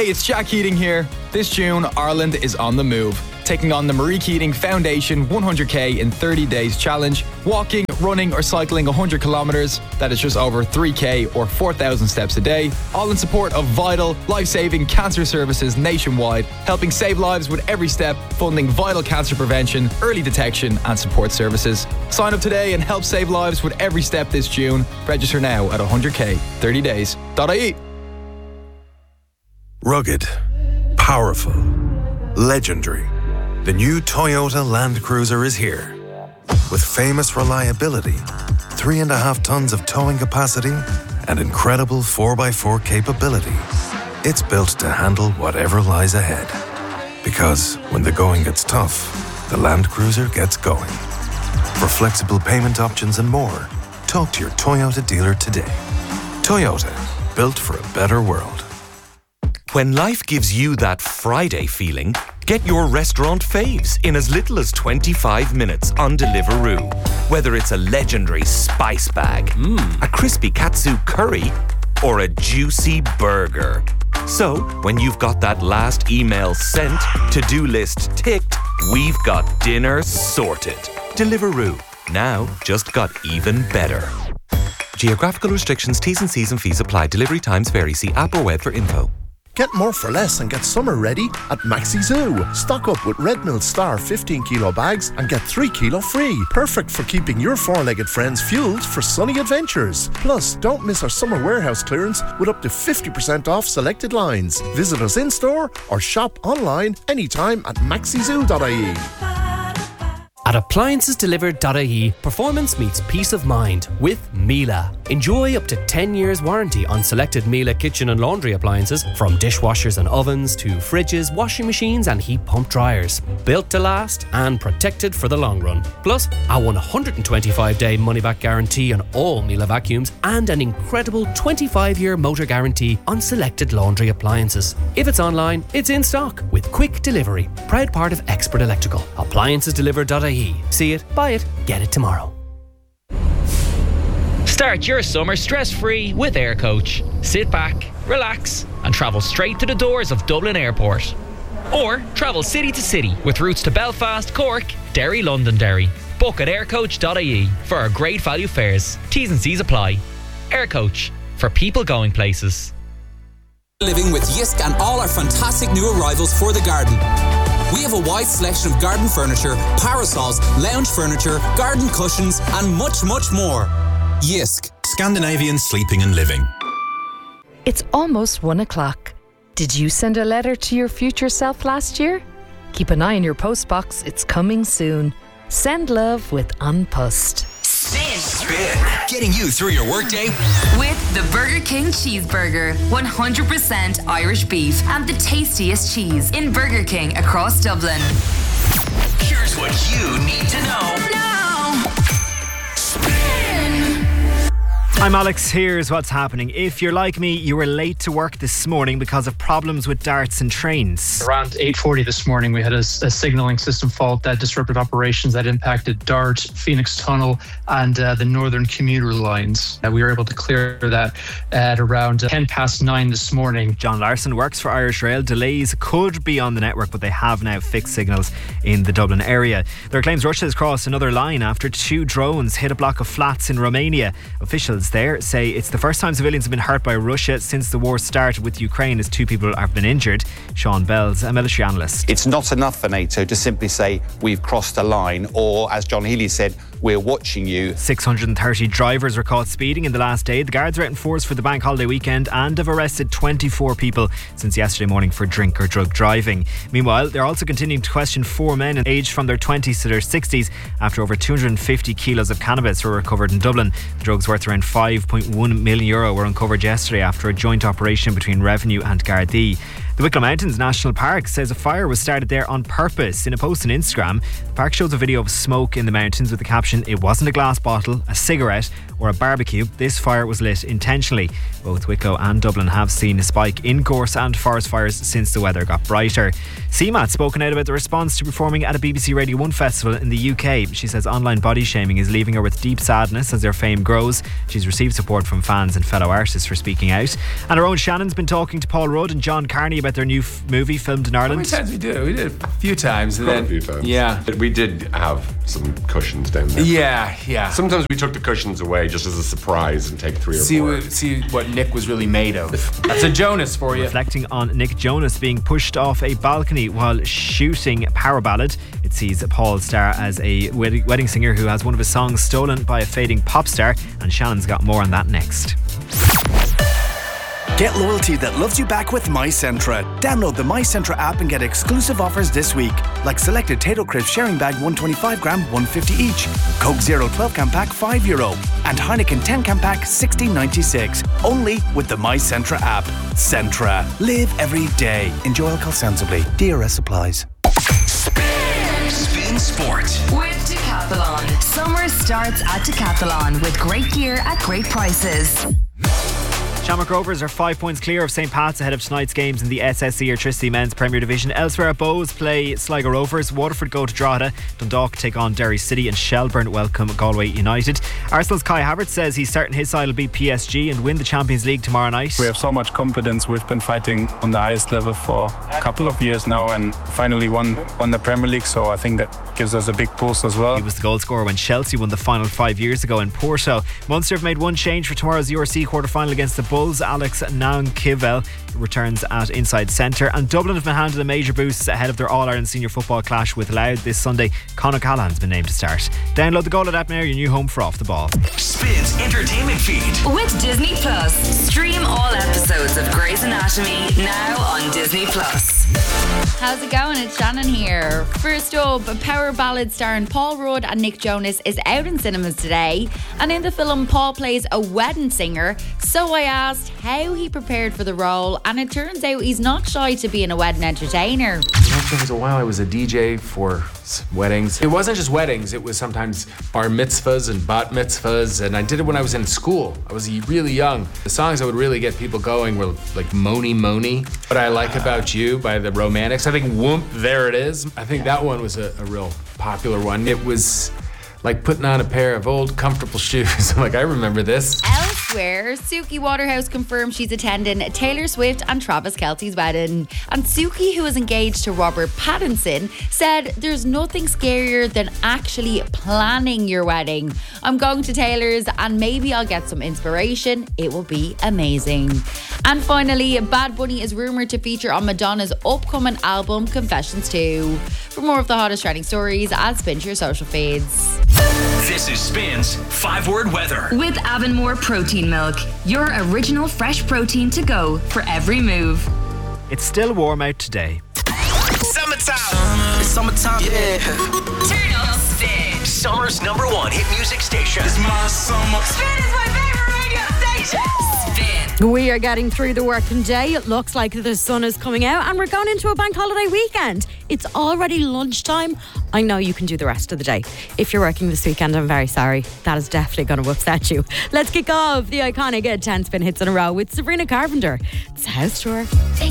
Hey, it's Jack Keating here. This June, Ireland is on the move, taking on the Marie Keating Foundation 100k in 30 days challenge, walking, running or cycling 100 kilometres, that is just over 3k or 4,000 steps a day, all in support of vital, life-saving cancer services nationwide, helping save lives with every step, funding vital cancer prevention, early detection and support services. Sign up today and help save lives with every step this June. Register now at 100k30days.ie. Rugged, powerful, legendary. The new Toyota Land Cruiser is here. With famous reliability, 3.5 tons of towing capacity, and incredible 4x4 capability. It's built to handle whatever lies ahead. Because when the going gets tough, the Land Cruiser gets going. For flexible payment options and more, talk to your Toyota dealer today. Toyota, built for a better world. When life gives you that Friday feeling, get your restaurant faves in as little as 25 minutes on Deliveroo. Whether it's a legendary spice bag, a crispy katsu curry, or a juicy burger. So, when you've got that last email sent, to-do list ticked, we've got dinner sorted. Deliveroo. Now, just got even better. Geographical restrictions, T's and C's and fees apply. Delivery times vary. See app or web for info. Get more for less and get summer ready at Maxi Zoo. Stock up with Red Mill Star 15 kilo bags and get 3 kilo free. Perfect for keeping your four-legged friends fueled for sunny adventures. Plus, don't miss our summer warehouse clearance with up to 50% off selected lines. Visit us in-store or shop online anytime at maxizoo.ie. At AppliancesDelivered.ie, performance meets peace of mind with Miele. Enjoy up to 10 years warranty on selected Miele kitchen and laundry appliances, from dishwashers and ovens to fridges, washing machines and heat pump dryers. Built to last and protected for the long run. Plus, a 125-day money-back guarantee on all Miele vacuums and an incredible 25-year motor guarantee on selected laundry appliances. If it's online, it's in stock with quick delivery. Proud part of Expert Electrical. AppliancesDelivered.ie. See it, buy it, get it tomorrow. Start your summer stress-free with Air Coach. Sit back, relax, and travel straight to the doors of Dublin Airport. Or travel city to city with routes to Belfast, Cork, Derry, Londonderry. Book at aircoach.ie for our great value fares. T's and C's apply. Air Coach, for people going places. Living with Yisk and all our fantastic new arrivals for the garden. We have a wide selection of garden furniture, parasols, lounge furniture, garden cushions, and much, much more. Yisk. Scandinavian sleeping and living. It's almost 1 o'clock. Did you send a letter to your future self last year? Keep an eye on your postbox. It's coming soon. Send love with An Post. Spin. Getting you through your workday with the Burger King cheeseburger, 100% Irish beef and the tastiest cheese in Burger King across Dublin. Here's what you need to know. I'm Alex, here's what's happening. If you're like me, you were late to work this morning because of problems with darts and trains. Around 8:40 this morning, we had a signalling system fault that disrupted operations that impacted Dart, Phoenix Tunnel and the northern commuter lines. We were able to clear that at around 9:10 this morning. John Larson works for Irish Rail. Delays could be on the network, but they have now fixed signals in the Dublin area. There are claims Russia has crossed another line after 2 drones hit a block of flats in Romania. Officials there say it's the first time civilians have been hurt by Russia since the war started with Ukraine, as 2 people have been injured. Sean Bell's a military analyst. It's not enough for NATO to simply say we've crossed a line, or as John Healy said, we're watching you. 630 drivers were caught speeding in the last day. The guards are out in force for the bank holiday weekend and have arrested 24 people since yesterday morning for drink or drug driving. Meanwhile, they're also continuing to question 4 men aged from their 20s to their 60s after over 250 kilos of cannabis were recovered in Dublin. The drugs worth around €5.1 million were uncovered yesterday after a joint operation between Revenue and Gardaí. The Wicklow Mountains National Park says a fire was started there on purpose. In a post on Instagram, the park shows a video of smoke in the mountains with the caption, "It wasn't a glass bottle, a cigarette or a barbecue. This fire was lit intentionally." Both Wicklow and Dublin have seen a spike in gorse and forest fires since the weather got brighter. CMAT's spoken out about the response to performing at a BBC Radio 1 festival in the UK. She says online body shaming is leaving her with deep sadness as their fame grows. She's received support from fans and fellow artists for speaking out. And our own Shannon's been talking to Paul Rudd and John Carney about their new movie filmed in Ireland? How many times we did it? We did it a few times. And a few times. Yeah. We did have some cushions down there. Yeah. Sometimes we took the cushions away just as a surprise and take 3 or 4. See what Nick was really made of. That's a Jonas for you. Reflecting on Nick Jonas being pushed off a balcony while shooting Power Ballad, it sees Paul star as a wedding singer who has one of his songs stolen by a fading pop star, and Shannon's got more on that next. Get loyalty that loves you back with MyCentra. Download the MyCentra app and get exclusive offers this week, like selected Tato Crisp sharing bag 125 gram, 150 each, Coke Zero 12 can pack €5, and Heineken 10 can pack $16.96. Only with the MyCentra app. Centra. Live every day. Enjoy alcohol sensibly. DRS applies. Spin Sport with Decathlon. Summer starts at Decathlon with great gear at great prices. Shamrock Rovers are 5 points clear of St. Pat's ahead of tonight's games in the SSE Electricity Men's Premier Division. Elsewhere, Bows play Sligo Rovers, Waterford go to Drogheda, Dundalk take on Derry City, and Shelbourne welcome Galway United. Arsenal's Kai Havertz says he's certain his side will beat PSG and win the Champions League tomorrow night. We have so much confidence. We've been fighting on the highest level for a couple of years now and finally won the Premier League, so I think that gives us a big boost as well. He was the goal scorer when Chelsea won the final 5 years ago in Porto. Munster have made one change for tomorrow's URC quarter-final against the Bulls. Alex Nankivel returns at inside centre, and Dublin have been handed a major boost ahead of their All-Ireland Senior Football clash with Louth this Sunday. Conor Callahan's been named to start. Download the Goal app now, your new home for Off the Ball. Spins entertainment feed with Disney Plus. Stream all episodes of Grey's Anatomy now on Disney Plus. How's it going? It's Shannon here. First up, a power ballad starring Paul Rudd and Nick Jonas is out in cinemas today, and in the film Paul plays a wedding singer. So I asked how he prepared for the role, and it turns out he's not shy to being a wedding entertainer. There was a while I was a DJ for weddings. It wasn't just weddings, it was sometimes bar mitzvahs and bat mitzvahs, and I did it when I was in school. I was really young. The songs that would really get people going were like Moni Moni, What I Like About You by the Romantics. I think Whoomp, There It Is. I think that one was a real popular one. It was like putting on a pair of old comfortable shoes. Like, I remember this. Elsewhere, Suki Waterhouse confirmed she's attending Taylor Swift and Travis Kelce's wedding. And Suki, who is engaged to Robert Pattinson, said there's nothing scarier than actually planning your wedding. I'm going to Taylor's and maybe I'll get some inspiration. It will be amazing. And finally, Bad Bunny is rumoured to feature on Madonna's upcoming album Confessions 2. For more of the hottest trending stories, add Spin to your social feeds. This is Spin's 5-word weather. With Avonmore Protein Milk, your original fresh protein to go for every move. It's still warm out today. Summertime. It's summertime, yeah. Turn up Spin. Summer's #1 hit music station. It's my summer. Spin is my favorite radio station. Spin. We are getting through the working day. It looks like the sun is coming out and we're going into a bank holiday weekend. It's already lunchtime. I know you can do the rest of the day. If you're working this weekend, I'm very sorry. That is definitely going to upset you. Let's kick off the iconic 10 spin hits in a row with Sabrina Carpenter. It's a house tour.